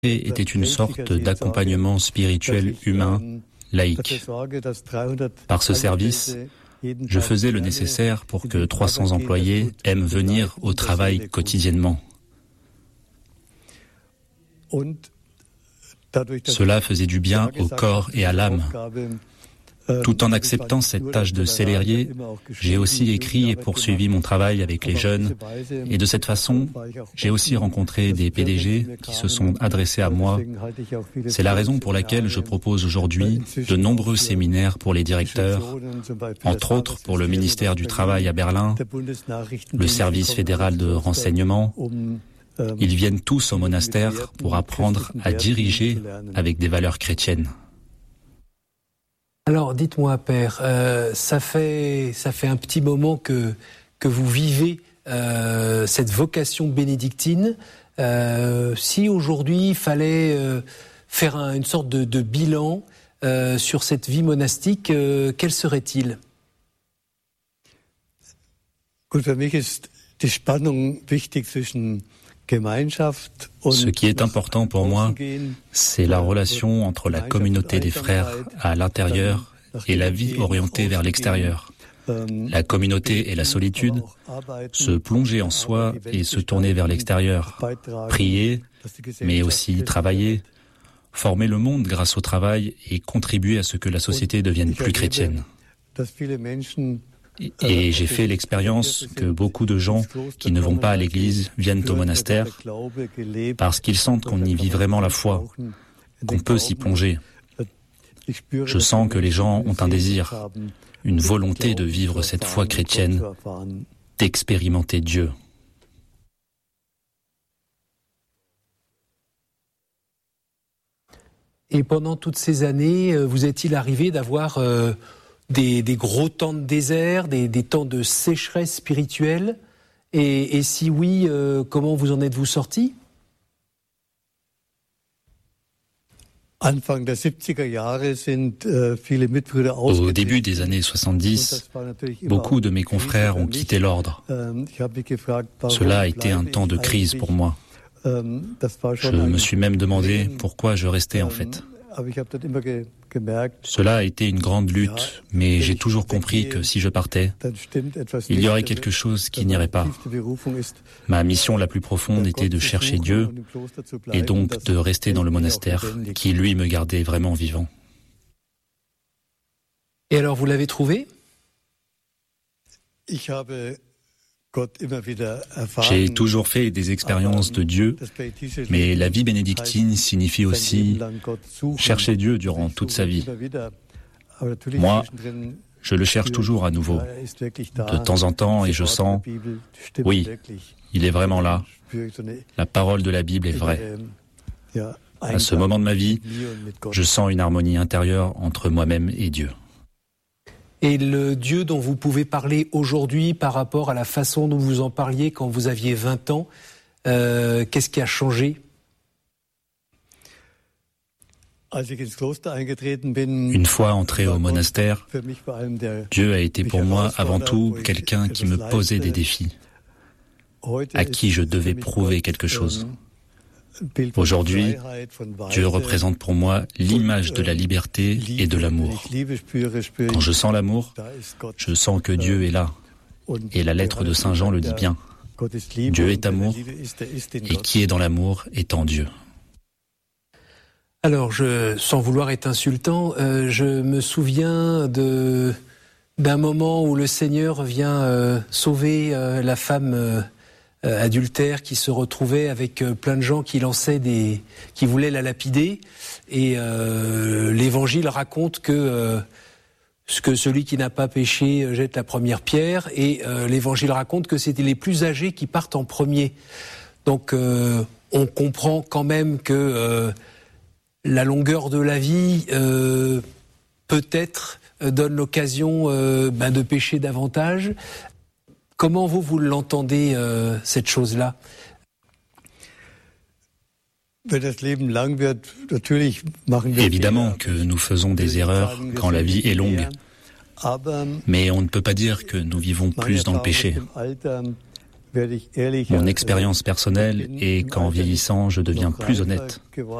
était une sorte d'accompagnement spirituel humain, laïque. Par ce service, je faisais le nécessaire pour que 300 employés aiment venir au travail quotidiennement. Cela faisait du bien au corps et à l'âme. Tout en acceptant cette tâche de célérier, j'ai aussi écrit et poursuivi mon travail avec les jeunes. Et de cette façon, j'ai aussi rencontré des PDG qui se sont adressés à moi. C'est la raison pour laquelle je propose aujourd'hui de nombreux séminaires pour les directeurs, entre autres pour le ministère du Travail à Berlin, le service fédéral de renseignement. Ils viennent tous au monastère pour apprendre à diriger avec des valeurs chrétiennes. Alors, dites-moi, Père, ça fait un petit moment que vous vivez cette vocation bénédictine. Si aujourd'hui il fallait faire une sorte de bilan sur cette vie monastique, quel serait-il ? Ce qui est important pour moi, c'est la relation entre la communauté des frères à l'intérieur et la vie orientée vers l'extérieur. La communauté et la solitude, se plonger en soi et se tourner vers l'extérieur, prier, mais aussi travailler, former le monde grâce au travail et contribuer à ce que la société devienne plus chrétienne. Et j'ai fait l'expérience que beaucoup de gens qui ne vont pas à l'église viennent au monastère parce qu'ils sentent qu'on y vit vraiment la foi, qu'on peut s'y plonger. Je sens que les gens ont un désir, une volonté de vivre cette foi chrétienne, d'expérimenter Dieu. Et pendant toutes ces années, vous est-il arrivé d'avoir des gros temps de désert, des temps de sécheresse spirituelle, et si oui, comment vous en êtes-vous sorti ? Au début des années 70, beaucoup de mes confrères ont quitté l'ordre. Cela a été un temps de crise pour moi. Je me suis même demandé pourquoi je restais en fait. Cela a été une grande lutte, mais j'ai toujours compris que si je partais, il y aurait quelque chose qui n'irait pas. Ma mission la plus profonde était de chercher Dieu et donc de rester dans le monastère qui, lui, me gardait vraiment vivant. Et alors, vous l'avez trouvé ? J'ai toujours fait des expériences de Dieu, mais la vie bénédictine signifie aussi chercher Dieu durant toute sa vie. Moi, je le cherche toujours à nouveau, de temps en temps, et je sens, oui, il est vraiment là. La parole de la Bible est vraie. À ce moment de ma vie, je sens une harmonie intérieure entre moi-même et Dieu. Et le Dieu dont vous pouvez parler aujourd'hui par rapport à la façon dont vous en parliez quand vous aviez 20 ans, qu'est-ce qui a changé ? Une fois entré au monastère, Dieu a été pour moi avant tout quelqu'un qui me posait des défis, à qui je devais prouver quelque chose. Aujourd'hui, Dieu représente pour moi l'image de la liberté et de l'amour. Quand je sens l'amour, je sens que Dieu est là. Et la lettre de Saint Jean le dit bien. Dieu est amour, et qui est dans l'amour est en Dieu. Alors, sans vouloir être insultant, je me souviens d'un moment où le Seigneur vient sauver la femme adultère qui se retrouvait avec plein de gens qui voulaient la lapider, et l'Évangile raconte que celui qui n'a pas péché jette la première pierre, et l'Évangile raconte que c'était les plus âgés qui partent en premier. Donc on comprend quand même que la longueur de la vie peut-être donne l'occasion de pécher davantage. Comment vous l'entendez, cette chose-là ? Évidemment que nous faisons des erreurs quand la vie est longue, mais on ne peut pas dire que nous vivons plus dans le péché. Mon expérience personnelle est qu'en vieillissant, je deviens plus honnête.